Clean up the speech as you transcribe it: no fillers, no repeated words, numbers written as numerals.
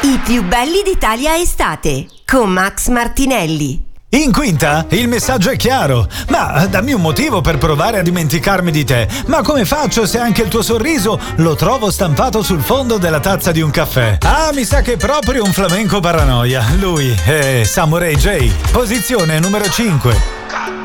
I più belli d'Italia estate con Max Martinelli. In quinta il messaggio è chiaro. Ma dammi un motivo per provare a dimenticarmi di te. Ma come faccio se anche il tuo sorriso lo trovo stampato sul fondo della tazza di un caffè? Ah, mi sa che è proprio un flamenco paranoia. Lui è Samurai J. Posizione numero 5.